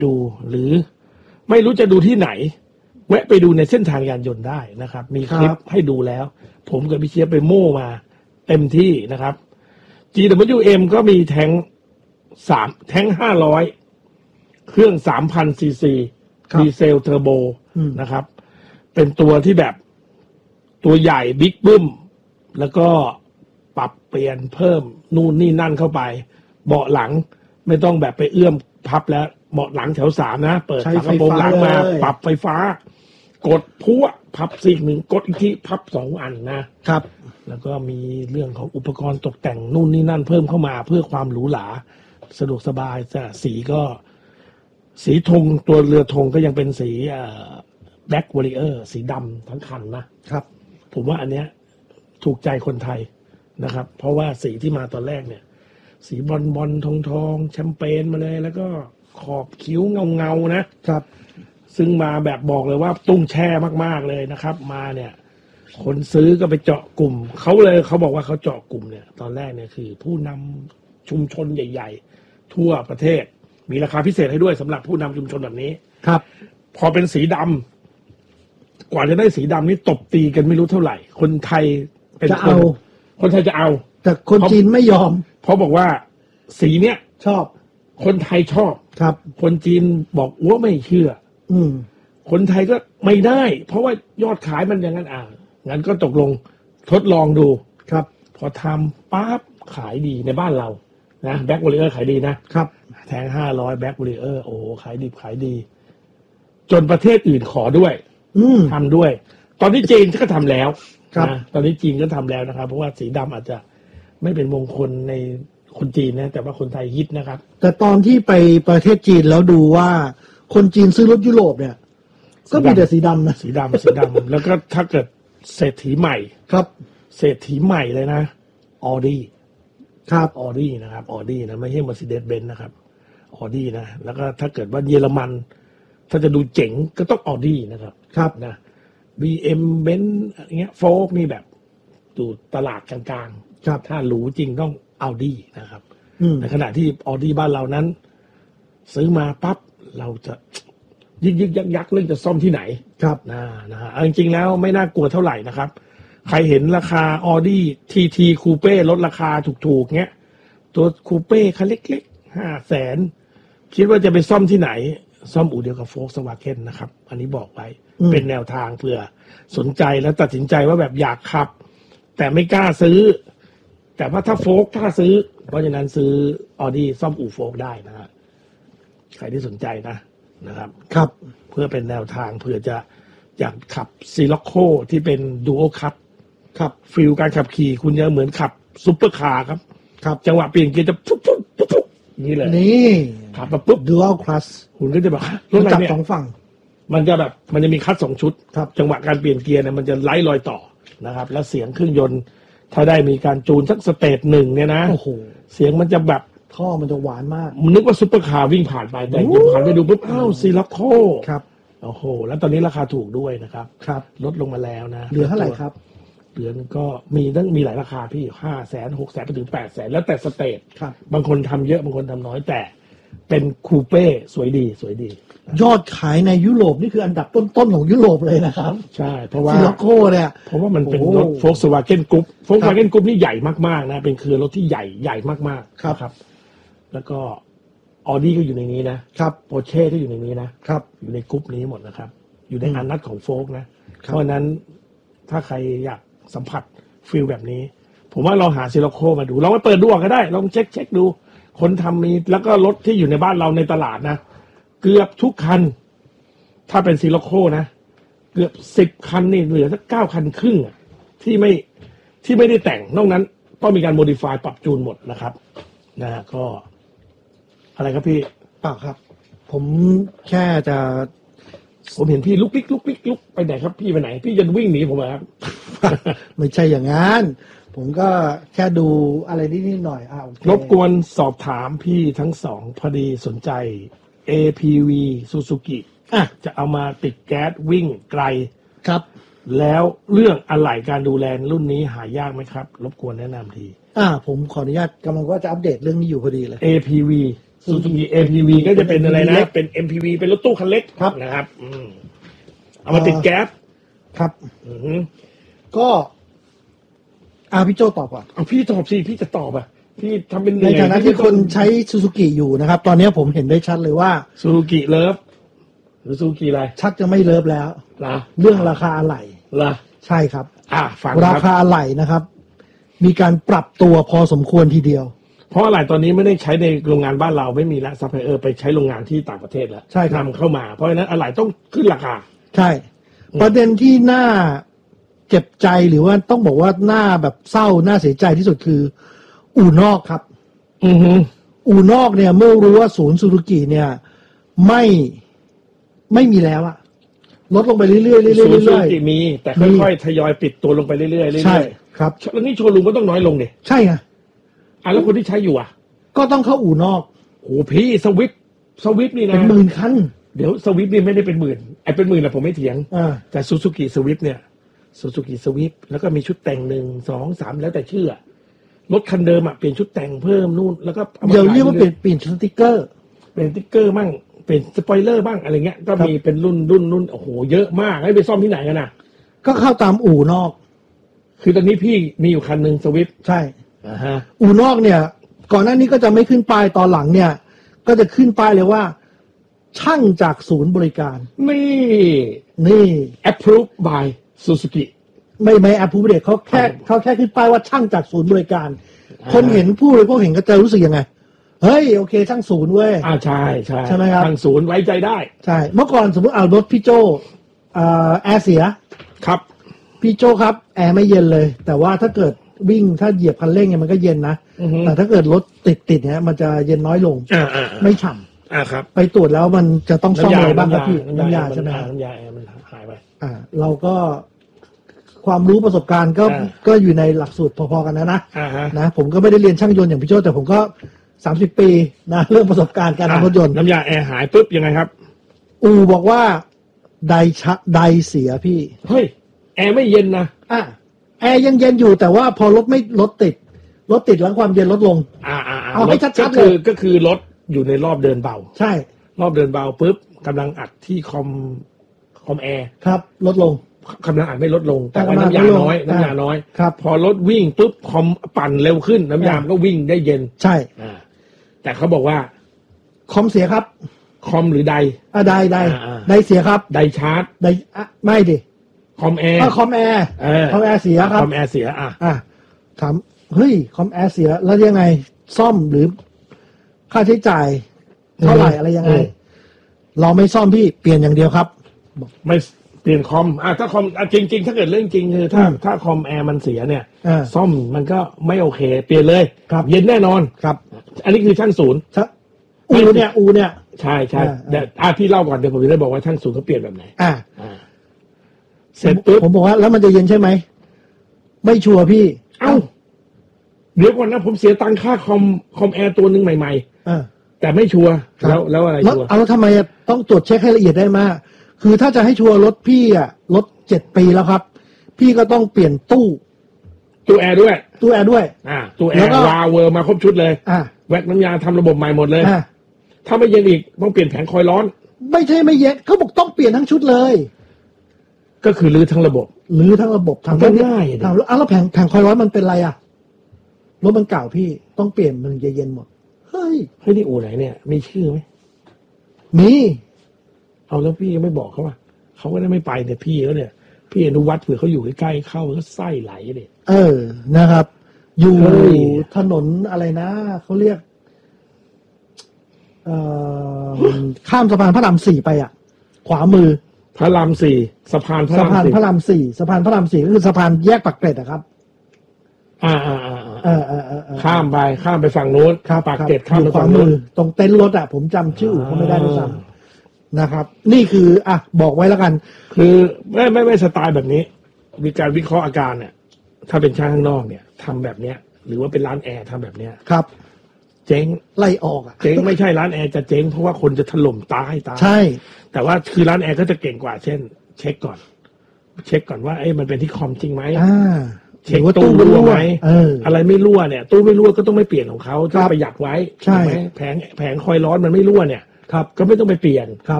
ดูหรือไม่รู้จะดูที่ไหนแวะไปดูในเส้นทางยานยนต์ได้นะครับมีคลิปให้ดูแล้วผมกับพี่เชียบไปโม่มาเต็มที่นะครับ GWM ก็มีแท้ง500เครื่อง 3,000 ซีซีดีเซลเทอร์โบนะครับเป็นตัวที่แบบตัวใหญ่บิ๊กบึ้มแล้วก็ปรับเปลี่ยนเพิ่มนู่นนี่นั่นเข้าไปเบาะหลังไม่ต้องแบบไปเอื้อมพับแล้วเบาะหลังแถว3นะเปิดฝากระโปรงหลังมาปรับไฟฟ้ากดพัวพับซีกหนึ่งกดอีกทีพับ2 อันนะครับแล้วก็มีเรื่องของอุปกรณ์ตกแต่งนู่นนี่นั่นเพิ่มเข้ามาเพื่อความหรูหราสะดวกสบายแต่สีก็สีธงตัวเรือธงก็ยังเป็นสีแบล็กวอริเออร์สีดำทั้งคันนะครับผมว่าอันเนี้ยถูกใจคนไทยนะครับเพราะว่าสีที่มาตอนแรกเนี่ยสีบอลทองแชมเปญมาเลยแล้วก็ขอบคิ้วเงานะครับซึ่งมาแบบบอกเลยว่าตุ้งแช่มากๆเลยนะครับมาเนี่ยคนซื้อก็ไปเจาะกลุ่มเขาบอกว่าเขาเจาะกลุ่มเนี่ยตอนแรกเนี่ยคือผู้นำชุมชนใหญ่ๆทั่วประเทศมีราคาพิเศษให้ด้วยสำหรับผู้นำชุมชนแบบนี้ครับพอเป็นสีดำกว่าจะได้สีดำนี่ตบตีกันไม่รู้เท่าไหร่คนไทยจะเอาคนไทยจะเอาแต่คนจีนไม่ยอมเพราะบอกว่าสีเนี้ยชอบคนไทยชอบครับคนจีนบอกว่าไม่เชื่อคนไทยก็ไม่ได้เพราะว่ายอดขายมันอย่างนั้นงั้นก็ตกลงทดลองดูครับพอทำปั๊บขายดีในบ้านเรานะแบ็ควอริเออร์ขายดีนะครับแทง500แบ็ควอริเออร์โอ้ขายดีจนประเทศอื่นขอด้วยทำด้วยตอนนี้จีนก็ทำแล้วนะตอนนี้จีนก็ทำแล้วนะครับเพราะว่าสีดำอาจจะไม่เป็นมงคลในคนจีนนะแต่ว่าคนไทยฮิตนะครับแต่ตอนที่ไปประเทศจีนแล้วดูว่าคนจีนซื้อรถยุโรปเนี่ยก็มีแต่สีดำนะสีดำแล้วก็ถ้าเกิดเศรษฐีใหม่ครับเศรษฐีใหม่เลยนะออดี้ครับออดี้นะครับออดี้นะไม่ใช่ Mercedes-Benz นะครับออดี้นะแล้วก็ถ้าเกิดว่าเยอรมันถ้าจะดูเจ๋งก็ต้องออดี้นะครับครับนะ BM Benz อย่างเงี้ยโฟล์กนี่แบบดูตลาดกลางๆครับถ้าหรูจริงต้องออดี้นะครับในขณะที่ออดี้บ้านเรานั้นซื้อมาปั๊บเราจะยึกยักเรื่องจะซ่อมที่ไหนครับนะฮะจริงๆแล้วไม่น่ากลัวเท่าไหร่นะครับใครเห็นราคา Audi TT Coupe ลดราคาถูกๆเงี้ยตัวคูเป้คันเล็กๆ500,000คิดว่าจะไปซ่อมที่ไหนซ่อมอู่เดียวกับ Volkswagen นะครับอันนี้บอกไว้เป็นแนวทางเผื่อสนใจแล้วตัดสินใจว่าแบบอยากขับแต่ไม่กล้าซื้อแต่ว่าถ้าโฟล์กกล้าซื้อเพราะฉะนั้นซื้อ Audi ซ่อมอู่โฟล์กได้นะฮะใครที่สนใจนะครับครับเพื่อเป็นแนวทางเผื่อจะอยากขับซีล็อกโคที่เป็นดูโอคัทครับฟิลการขับขี่คุณจะเหมือนขับซุปเปอร์คาร์ครับจังหวะเปลี่ยนเกียร์จะปุ๊บนี่เลยนี่ขับมาปุ๊บดูอัลคลัสคุณก็จะแบบรถอะไรเนี่ย 2 ฝั่งมันจะมีคัท2 ชุดจังหวะการเปลี่ยนเกียร์เนี่ยมันจะไล่รอยต่อนะครับแล้วเสียงเครื่องยนต์ถ้าได้มีการจูนสักสเตจ1เนี่ยนะโอ้โหเสียงมันจะแบบท่อมันจะหวานมากนึกว่าซุปเปอร์คาร์วิ่งผ่านไปแต่ยิงผ่านไปดูปุ๊บอ้าวซีล็อกโคครับโอ้โหแล้วตอนนี้ราคาถูกด้วยนะครับลดลงมาแล้วนะเหลือเท่าไหร่ครับเหลือก็มีหลายราคาพี่500,000 600,000ไปถึง800,000แล้วแต่สเตจบางคนทำเยอะบางคนทำน้อยแต่เป็นคูเป้สวยดียอดขายในยุโรปนี่คืออันดับต้นๆของยุโรปเลยนะครับใช่เพราะว่าซีล็อกโคเนี่ยเพราะว่ามันเป็นรถ Volkswagen Group Volkswagen Group นี่ใหญ่มากๆนะเป็นเครือรถที่ใหญ่มากๆครับแล้วก็ออดี้ก็อยู่ในนี้นะครับโปรเช่ก็อยู่ในนี้นะครับอยู่ในกรุ๊ปนี้หมดนะครับอยู่ในอันนัดของโฟล์กนะเพราะนั้นถ้าใครอยากสัมผัสฟีลแบบนี้ผมว่าเราหาซีล็อกโคมาดูเราไปเปิดดูก็ได้ลองเช็คดูคนทำมีแล้วก็รถที่อยู่ในบ้านเราในตลาดนะเกือบทุกคันถ้าเป็นซีล็อกโคนะเกือบ10 คันนี่เหลือสัก9 คันครึ่งที่ไม่ได้แต่งนอกนั้นต้องมีการโมดิฟายปรับจูนหมดนะครับก็อะไรครับพี่เปล่าครับผมแค่จะผมเห็นพี่ลุกไปไหนครับพี่ไปไหนพี่จะวิ่งหนีผมเหรอครับไม่ใช่อย่างนั้นผมก็แค่ดูอะไรนิดหน่อยรบกวนสอบถามพี่ทั้งสองพอดีสนใจ APV Suzuki จะเอามาติดแก๊สวิ่งไกลครับแล้วเรื่องอะไหล่การดูแลรุ่นนี้หายากไหมครับรบกวนแนะนำทีผมขออนุญาตกำลังว่าจะอัปเดตเรื่องนี้อยู่พอดีเลย APV ซูซูกิ APV ก็จะเป็นอะไรนะเล็กเป็น MPV เป็นรถตู้คันเล็กครับนะครับเอามาติดแก๊สครับอือหือก็พี่โจตอบก่อนเอาพี่ตอบสิพี่จะตอบอ่ะพี่ทำเป็นในฐานะที่คนใช้ซูซูกิอยู่นะครับ ตอนนี้ผมเห็นได้ชัดเลยว่าซูซูกิเลิฟหรือซูซูกิอะไรชักจะไม่เลิฟแล้วล่ะเรื่องราคาอะไหล่ล่ะใช่ครับฟังราคคารับอะไหล่นะครับ มีการปรับตัวพอสมควรทีเดียวเพราะอะไรตอนนี้ไม่ได้ใช้ในโรงงานบ้านเราไม่มีแล้วซัพพลายเออร์ไปใช้โรงงานที่ต่างประเทศแล้วใช่ครับนำเข้ามาเพราะฉะนั้นอะไรต้องขึ้นราคาใช่ ประเด็นที่น่าเจ็บใจหรือว่าต้องบอกว่าน่าแบบเศร้าน่าเสียใจที่สุดคือ อู่นอกครับอือหืออู่นอกเนี่ย เมื่อรู้ว่าศูนย์ซูซูกิเนี่ย ไม่มีแล้วอะลดลงไปเรื่อยๆเรื่อยๆซูซูเรื่อยกิมีแต่มีค่อยๆทยอยปิดตัวลงไปเรื่อยๆเรื่อยๆๆใช่ครับแล้วนี่โชว์รูมก็ต้องน้อยลงดิใช่ไงแล้วคนที่ใช้อยู่อ่ะก็ต้องเข้าอู่นอกโอ้พี่สวิฟนี่นะเป็นหมื่นคันเดี๋ยวสวิฟนี่ไม่ได้เป็นหมื่นไอ้เป็นหมื่นนะผมไม่เถียงอ่าแต่ซูซูกิสวิฟเนี่ยซูซูกิสวิฟแล้วก็มีชุดแต่ง1 2 3แล้วแต่ชื่ออะรถคันเดิมอ่ะเปลี่ยนชุดแต่งเพิ่มนู่นแล้วก็อมเดี๋ยวเรียกว่าขเปลี่ยนสติกเกอร์เป็นสติ๊กเกอร์บ้างเป็นสปอยเลอร์บ้างอะไรเงี้ยก็ครับมีเป็นรุ่นโอ้โหเยอะมากให้ไปซ่อมที่ไหนกันน่ะก็เข้าตามอู่นอกคือตอนนี้พี่มีอยู่คันหนึ่งสวิฟใช่ฮะอู่นอกเนี่ย ก่อนหน้านี้ก็จะไม่ขึ้นป้ายตอนหลังเนี่ย ก็จะขึ้นป้ายเลยว่า ช่างจากศูนย์บริการนี่นี่ approved by Suzuki ไม่แอปพูดเด็กเขาแค่ขึ้นป้ายว่าช่างจากศูนย์บริการ คนเห็นผู้บริโภคเห็นก็จะรู้สึกยังไง เฮ้ยโอเคช่างศูนย์เว้ยใช่ใช่ไหมครับทางศูนย์ไว้ใจได้ใช่เมื่อก่อนสมมติเอารถพี่โจแอร์เสียครับพี่โจครับแอร์ไม่เย็นเลย แต่ว่าถ้าเกิดวิ่งถ้าเหยียบคันเร่งเนี่ยมันก็เย็นนะอือฮึแต่ถ้าเกิดรถติดเนี่ยมันจะเย็นน้อยลงอ่าไม่ฉ่ครับำไปตรวจแล้วมันจะต้องซ่อมอะไรบ้างครับพี่น้ำยาใช่ไหมครับน้ำยาแอร์มันหายไปเราก็ความรู้ประสบการณ์ก็อ่าก็อยู่ในหลักสูตรพอๆกันนะฮะนะผมก็ไม่ได้เรียนช่างยนต์อย่างพี่โจแต่ผมก็30 ปีนะเรื่องประสบการณ์การทำรถยนต์น้ำยาแอร์หายปุ๊บยังไงครับอูบอกว่าไดเสียพี่เฮ้ยแอร์ไม่เย็นนะแอร์ยังเย็นอยู่แต่ว่าพอรถติดแล้วความเย็นลดลง เอาให้ชัดๆเลยก็คือรถอยู่ในรอบเดินเบาใช่รอบเดินเบาปุ๊บกำลังอัดที่คอมแอร์ครับลดลงกำลังอัดไม่ลดลง แต่ว่ากำลังน้ำยาน้อยลดลงน้ำยาน้อยครับพอรถวิ่งปุ๊บคอมปั่นเร็วขึ้น น้ำยามก็วิ่งได้เย็นใช่แต่เขาบอกว่าคอมเสียครับคอมหรือไดไดอ่าไดเสียครับไดชาร์จไดไม่ดิคอมแอร์คอมแอร์เออคอมแอร์เสียครับคอมแอร์เสียถามเฮ้ยคอมแอร์เสียแล้วยังไงซ่อมหรือค่าใช้จ่ายเท่าไหร่อะไรยังไง เราไม่ซ่อมพี่เปลี่ยนอย่างเดียวครับไม่เปลี่ยนคอมถ้าคอมจริงๆถ้าเกิดเรื่องจริงคือถ้าคอมแอร์มันเสียเนี่ย ซ่อมมันก็ไม่โอเค เปลี่ยนเลยครับเย็นแน่นอนครับอันนี้คือช่างศูนย์อูเนี่ยใช่อ่าเดี๋ยวพี่เล่าก่อนเดี๋ยวผมจะได้บอกว่าช่างศูนย์เขาเปลี่ยนแบบไหนอ่าเสร็จปุ๊บผมบอกว่าแล้วมันจะเย็นใช่ไหมไม่ชัวร์พี่เอ้าเดี๋ยวก่อนนะผมเสียตังค่าคอมแอร์ตัวหนึ่งใหม่อ่าๆแต่ไม่ชัวร์ครับแล้วอะไรแล้วชัวร์เอาแล้วทำไมต้องตรวจเช็คให้ละเอียดได้มาก คือถ้าจะให้ชัวร์รถพี่รถ7 ปีแล้วครับ พี่ก็ต้องเปลี่ยนตู้ตัวแอร์ด้วยตู้แอร์ด้วยตัวแอแล้วร์ก็วาเวอร์มาครบชุดเลยอ่าแว็กน้ำยาทำระบบใหม่หมดเลยอ่าถ้าไม่เย็นอีกต้องเปลี่ยนแผงคอยล์ร้อนไม่ใช่ไม่เย็นเขาบอกต้องเปลี่ยนทั้งชุดเลยก็คือรื้อทั้งระบบหรือทั้งระบบทำก็ง่ายดิทำแล้วแผงคอยร้อนมันเป็นไรรถมันเก่าพี่ต้องเปลี่ยนมันจะเย็นหมดเฮ้ยเฮ้ยนี่อู่ไหนเนี่ยมีชื่อไหมมีเอาแล้วพี่ยังไม่บอกเขาว่าเขาก็ได้ไม่ไปเนี่ยพี่เขาเนี่ย พี่อนุวัฒน์เผื่อเขาอยู่ใกล้ๆเข้าก็ไส้ไหลเลยนะครับ อยู่เฮ้ยถนนอะไรนะเขาเรียกข้ามสะพานพระราม 4ไปขวามือพระรามสี่สะพานพระสะรามพานสี่พระราม 4สะพานพระราม 4ก็คือสะพานแยกปากเกร็ดครับ ข้ามไปฝั่งนู้นครับปากเกร็ดข้ามอไปยู่ขวาฝั่งมืนู้นอตรงเต็นท์รถผมจำชื่อเขาไม่ได้ด้วยซ้ำนะครับ นี่คือบอกไว้แล้วกันคือไม่สไตล์แบบนี้ มีการวิเคราะห์อาการเนี่ย ถ้าเป็นช่างข้างนอกเนี่ยทำแบบเนี้ย หรือว่าเป็นร้านแอร์ทำแบบเนี้ยครับเจ๊งไล่ออกเจ๊งไม่ใช่ร้านแอร์จะเจ๊งเพราะว่าคนจะถล่มตายใช่แต่ว่าคือร้านแอร์ก็จะเก่งกว่า เช่น เช็คก่อนว่ามันเป็นที่คอมจริงไหมเช็คหรือว่าตู้มันรั่วไหมอะไรไม่รั่วเนี่ยตู้ไม่รั่วก็ต้องไม่เปลี่ยนของเขาครัถ้าบประหยัดไว้ใช่ถูกไหมแผงคอยล์ร้อนมันไม่รั่วเนี่ยครับก็ไม่ต้องไปเปลี่ยนครับ